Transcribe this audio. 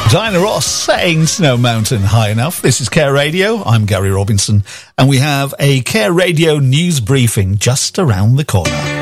Diana Ross, Ain't No Mountain High Enough. This is Care Radio. I'm Gary Robinson, and we have a Care Radio news briefing just around the corner.